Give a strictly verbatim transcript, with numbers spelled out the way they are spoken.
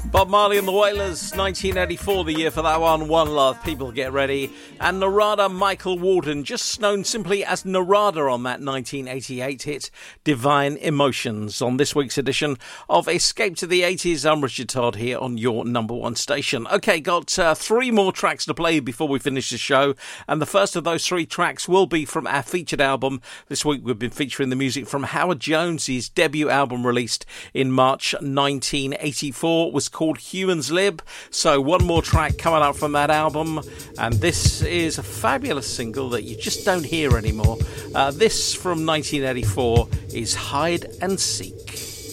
Bob Marley and the Wailers, nineteen eighty-four, the year for that one. One Love, people get ready. And Narada Michael Walden, just known simply as Narada, on that nineteen eighty-eight hit Divine Emotions. On this week's edition of Escape to the eighties, I'm Richard Todd here on your number one station. OK, got uh, three more tracks to play before we finish the show. And the first of those three tracks will be from our featured album. This week we've been featuring the music from Howard Jones. His debut album, released in March nineteen eighty-four, was called Humans Lib. So one more track coming up from that album, and this is a fabulous single that you just don't hear anymore. Uh, this from nineteen eighty-four is Hide and Seek.